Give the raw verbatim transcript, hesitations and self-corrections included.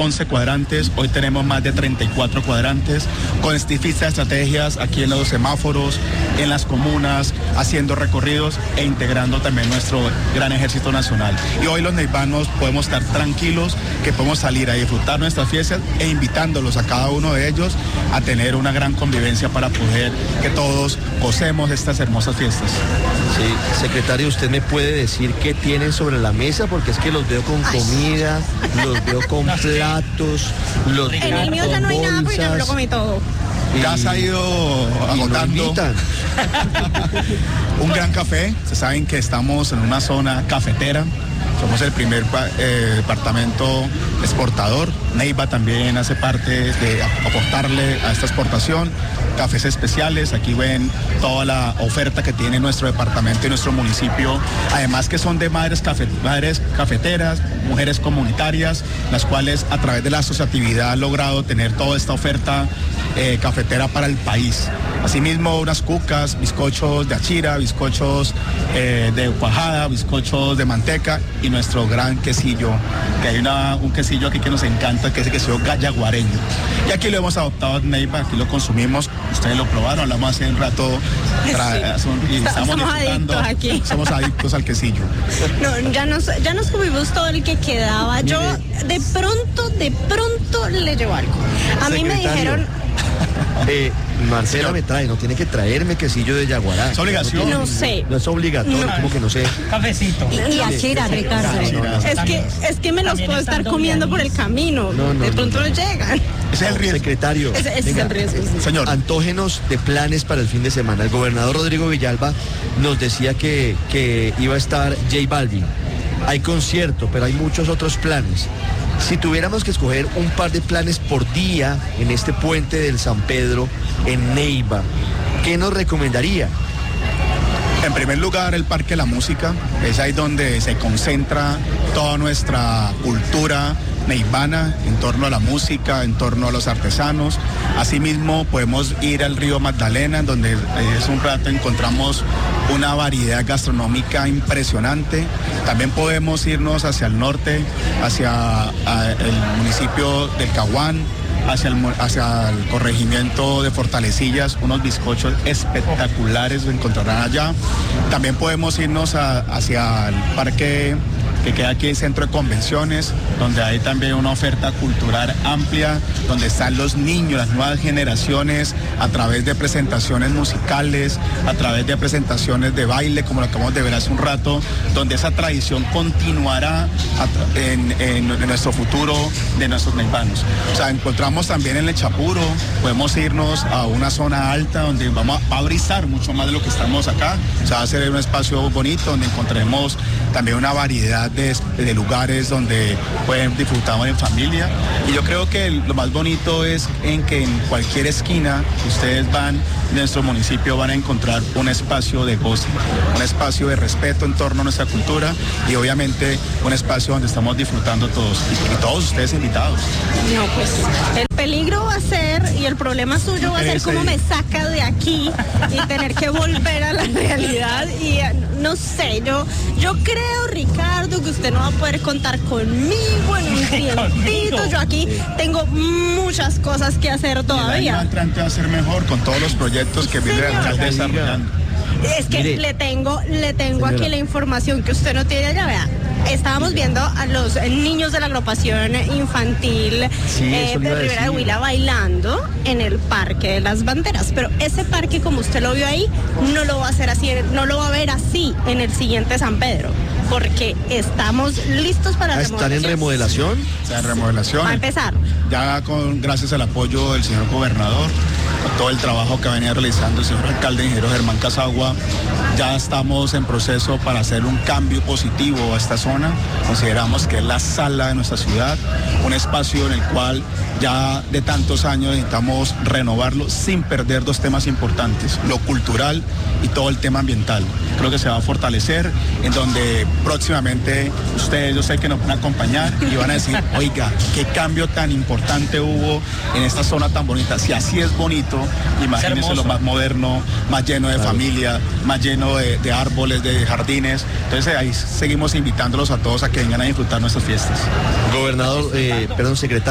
once cuadrantes, hoy tenemos más de treinta y cuatro cuadrantes, con distintas estrategias aquí en los semáforos, en las comunas, haciendo recorridos e integrando también nuestro gran ejército nacional. Y hoy los neivanos podemos estar tranquilos, que podemos salir a disfrutar nuestras fiestas e invitándolos a cada uno de ellos a tener una gran convivencia para poder que todos gocemos estas hermosas fiestas. Sí, secretario, ¿usted me puede decir qué tienen sobre la mesa? Porque es que los veo con comida, los veo con platos, los veo En el mío ya no hay nada porque ya me lo comí todo. Ya se ha ido agotando. Un gran café. Se saben que estamos en una zona cafetera. Somos el primer eh, departamento exportador. Neiva también hace parte de aportarle a esta exportación. Cafés especiales, aquí ven toda la oferta que tiene nuestro departamento y nuestro municipio. Además que son de madres, cafe, madres cafeteras, mujeres comunitarias, las cuales a través de la asociatividad han logrado tener toda esta oferta eh, cafetera para el país. Asimismo, unas cucas, bizcochos de achira, bizcochos eh, de cuajada, bizcochos de manteca y nuestro gran quesillo, que hay una, un quesillo aquí que nos encanta, que es el quesillo yaguareño. Y aquí lo hemos adoptado en Neiva, aquí lo consumimos, ustedes lo probaron, hablamos hace un rato tra- sí. y estamos Somos disfrutando, adictos aquí. somos adictos al quesillo. No, ya nos, ya nos comimos todo el que quedaba. Yo de pronto, de pronto le llevo algo. A mí me Secretario. dijeron... Eh, Marcela Señor. me trae, no tiene que traerme quesillo de Yaguará. Es obligación. No sé. No es obligatorio, No. como que no sé. Cafecito. Y achira, Ricardo. Es que, es que me los También puedo están estar comiendo por el camino. No, no, de no, pronto no. no llegan. Ese es el riesgo. Secretario, Ese, ese es venga, el riesgo. Señor. antógenos de planes para el fin de semana. El gobernador Rodrigo Villalba nos decía que, que iba a estar J Balvin. Hay concierto, pero hay muchos otros planes. Si tuviéramos que escoger un par de planes por día en este puente del San Pedro, en Neiva, ¿qué nos recomendaría? En primer lugar, el Parque de la Música, es ahí donde se concentra toda nuestra cultura neivana en torno a la música, en torno a los artesanos. Asimismo, podemos ir al río Magdalena, en donde es un rato encontramos una variedad gastronómica impresionante. También podemos irnos hacia el norte, hacia a, el municipio del Caguán, hacia el, hacia el corregimiento de Fortalecillas, unos bizcochos espectaculares lo encontrarán allá. También podemos irnos a, hacia el parque que queda aquí en el centro de convenciones, donde hay también una oferta cultural amplia, donde están los niños, las nuevas generaciones, a través de presentaciones musicales, a través de presentaciones de baile, como lo acabamos de ver hace un rato, donde esa tradición continuará a, en, en, en nuestro futuro de nuestros neivanos. O sea, encontramos también en el Chapuro, podemos irnos a una zona alta donde vamos a, va a brisar mucho más de lo que estamos acá. O sea, va a ser un espacio bonito donde encontraremos también una variedad de, de lugares donde pueden disfrutar en familia. Y yo creo que lo más bonito es en que en cualquier esquina que ustedes van de nuestro municipio van a encontrar un espacio de goce, un espacio de respeto en torno a nuestra cultura y obviamente un espacio donde estamos disfrutando todos y, y todos ustedes invitados. No, pues el peligro va a ser y el problema suyo va a ser Ese. cómo me saca de aquí y tener que volver a la realidad y eh, no sé, yo yo creo, Ricardo, que usted no va a poder contar conmigo en un tiempito. Yo aquí tengo muchas cosas que hacer El año todavía. entrante va a ser mejor con todos los proyectos que viene el Señor. alcalde desarrollando. Es que Mire, le tengo, le tengo señora. aquí la información que usted no tiene allá, vea. Estábamos viendo a los niños de la agrupación infantil Sí, eh, eso le iba de a Rivera de decir. Huila bailando en el Parque de las Banderas, pero ese parque, como usted lo vio ahí, no lo va a hacer así, no lo va a ver así en el siguiente San Pedro, porque estamos listos para Ah, ¿están en remodelación? O sea, en remodelación. Va a empezar. Ya con, gracias al apoyo del señor gobernador, con todo el trabajo que venía realizando el señor alcalde ingeniero Germán Casagua, ya estamos en proceso para hacer un cambio positivo a esta zona. Consideramos que es la sala de nuestra ciudad, un espacio en el cual ya de tantos años necesitamos renovarlo sin perder dos temas importantes, lo cultural y todo el tema ambiental. Creo que se va a fortalecer, en donde próximamente ustedes, yo sé que nos van a acompañar y van a decir, oiga, qué cambio tan importante hubo en esta zona tan bonita. Si así es bonito, imagínense hermoso. lo más moderno, más lleno de familia, más lleno de, de árboles, de jardines. Entonces ahí seguimos invitándolos a todos a que vengan a disfrutar nuestras fiestas. Gobernador, eh, perdón, secretario.